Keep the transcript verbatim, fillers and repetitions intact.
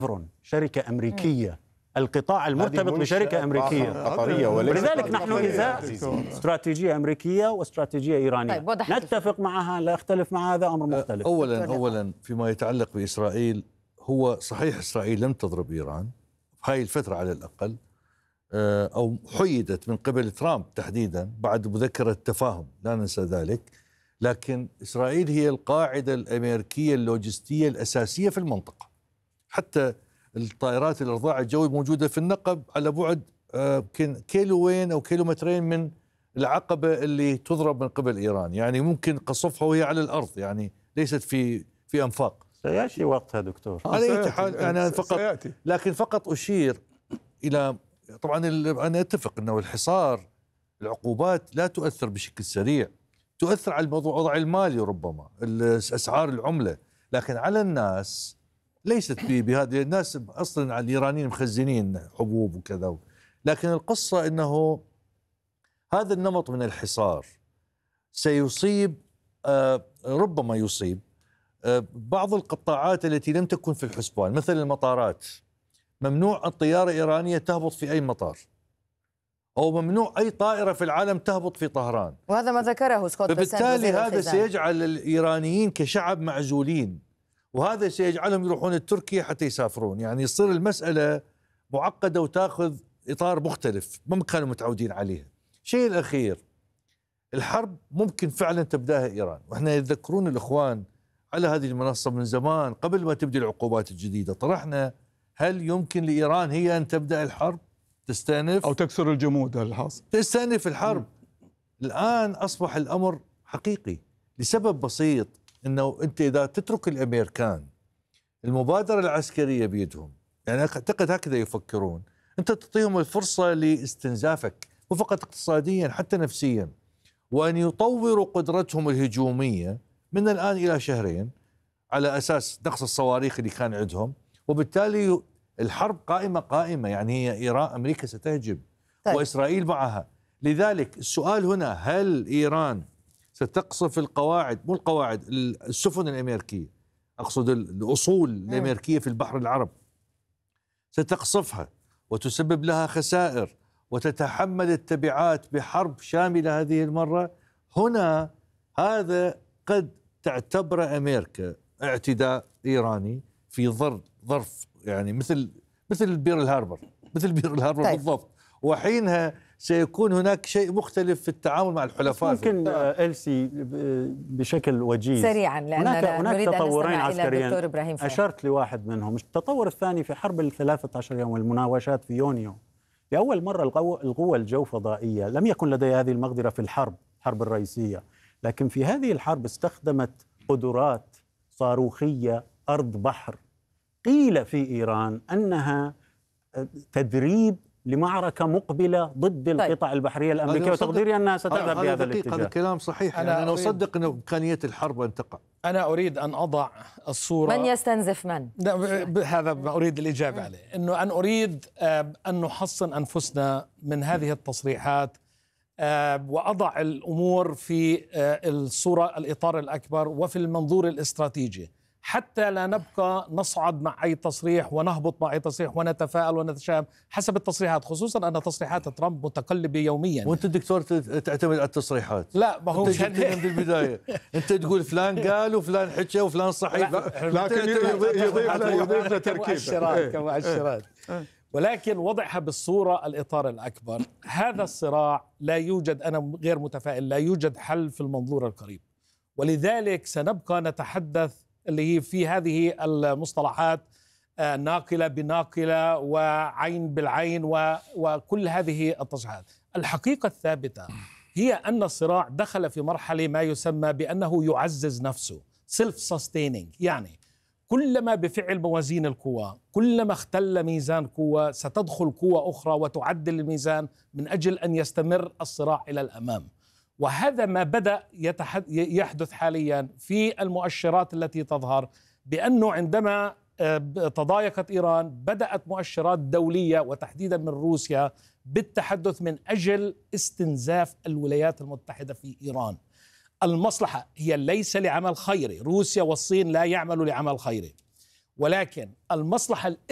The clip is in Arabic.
شركة أمريكية، القطاع المرتبط بشركة أمريكية قطرية، ولذلك نحن إزاء استراتيجية أمريكية واستراتيجية إيرانية. طيب نتفق معها لا أختلف مع هذا أمر مختلف. أولا أولا فيما يتعلق بإسرائيل، هو صحيح إسرائيل لم تضرب إيران بهاي الفترة على الأقل، أو حيدت من قبل ترامب تحديدا بعد مذكرة تفاهم، لا ننسى ذلك، لكن إسرائيل هي القاعدة الأمريكية اللوجستية الأساسية في المنطقة. حتى الطائرات الإرضاع الجوي موجودة في النقب على بعد كيلوين أو كيلومترين من العقبة اللي تضرب من قبل إيران، يعني ممكن قصفها وهي على الأرض، يعني ليست في في أنفاق. سيأتي وقتها دكتور. على أي حال يعني فقط، لكن فقط أشير إلى، طبعا أنا أتفق أنه الحصار، العقوبات لا تؤثر بشكل سريع، تؤثر على الوضع المالي ربما، أسعار العملة، لكن على الناس ليست بهذه. الناس أصلا على الإيرانيين مخزنين حبوب وكذا، لكن القصة أنه هذا النمط من الحصار سيصيب، ربما يصيب بعض القطاعات التي لم تكن في الحسبان، مثل المطارات. ممنوع الطيارة الإيرانية تهبط في أي مطار، أو ممنوع أي طائرة في العالم تهبط في طهران، وهذا ما ذكره سكوت بيسنت. فبالتالي هذا سيجعل الإيرانيين كشعب معزولين، وهذا سيجعلهم يروحون لتركيا حتى يسافرون، يعني يصير المسألة معقدة وتأخذ إطار مختلف ما كانوا متعودين عليها. شيء الأخير، الحرب ممكن فعلا تبدأها إيران، وإحنا يذكرون الإخوان على هذه المنصة من زمان قبل ما تبدأ العقوبات الجديدة، طرحنا هل يمكن لإيران هي أن تبدأ الحرب، تستأنف أو تكسر الجمود الحاصل، تستأنف الحرب. م. الآن أصبح الأمر حقيقي لسبب بسيط، أنه أنت إذا تترك الأمريكان المبادرة العسكرية بيدهم، يعني أعتقد هكذا يفكرون، أنت تعطيهم الفرصة لاستنزافك، مو فقط اقتصاديا حتى نفسيا، وأن يطوروا قدرتهم الهجومية من الآن إلى شهرين على أساس نقص الصواريخ اللي كان عندهم، وبالتالي الحرب قائمة قائمة، يعني هي إيران أمريكا ستهجم. طيب. وإسرائيل معها. لذلك السؤال هنا، هل إيران ستقصف القواعد، مو القواعد، السفن الأمريكية، أقصد الأصول الأمريكية في البحر العرب، ستقصفها وتسبب لها خسائر وتتحمل التبعات بحرب شاملة هذه المرة؟ هنا هذا قد تعتبر أمريكا اعتداء إيراني في ظرف ظرف يعني مثل مثل بير الهاربر، مثل بير الهاربر. طيب. بالضبط. وحينها سيكون هناك شيء مختلف في التعامل مع الحلفاء. ممكن إلسي بشكل وجيز سريعا، هناك هناك تطورين عسكريين أشرت أشرت لواحد منهم. التطور الثاني في حرب الثلاثة عشر يوم والمناوشات في يونيو، لأول مرة القوى الجو فضائية لم يكن لديها هذه المقدرة في الحرب الحرب الرئيسية، لكن في هذه الحرب استخدمت قدرات صاروخية أرض بحر. قيل في إيران أنها تدريب لمعركة مقبلة ضد القطع طيب. البحرية الأمريكية، وتقديري أنها ستذهب بهذا الاتجاه. هذا كلام صحيح، أنا, يعني أنا أصدق أن إمكانية الحرب أن تقع. أنا أريد أن أضع الصورة. من يستنزف من؟ هذا ما أريد الإجابة عليه، أنه أن أريد أن نحصن أنفسنا من هذه التصريحات، وأضع الأمور في الصورة الإطار الأكبر وفي المنظور الاستراتيجي، حتى لا نبقى نصعد مع أي تصريح ونهبط مع أي تصريح ونتفاءل ونتشائم حسب التصريحات، خصوصا أن تصريحات ترامب متقلبة يوميا. وأنت دكتور تعتمد على التصريحات؟ لا، ما هو أنت من البداية أنت تقول فلان قال وفلان حكى وفلان صحيح، لكن يضيف له تركيب كمؤشرات. ولكن وضعها بالصورة الإطار الأكبر، هذا الصراع لا يوجد، أنا غير متفائل، لا يوجد حل في المنظور القريب، ولذلك سنبقى نتحدث اللي هي في هذه المصطلحات ناقلة بناقلة وعين بالعين وكل هذه التصريحات. الحقيقة الثابتة هي أن الصراع دخل في مرحلة ما يسمى بأنه يعزز نفسه، self sustaining، يعني كلما بفعل موازين القوى، كلما اختل ميزان قوة ستدخل قوة أخرى وتعدل الميزان من أجل أن يستمر الصراع إلى الأمام. وهذا ما بدأ يحدث حاليا في المؤشرات التي تظهر، بأنه عندما تضايقت إيران بدأت مؤشرات دولية وتحديدا من روسيا بالتحدث من أجل استنزاف الولايات المتحدة في إيران. المصلحة هي ليس لعمل خيري، روسيا والصين لا يعملوا لعمل خيري، ولكن المصلحة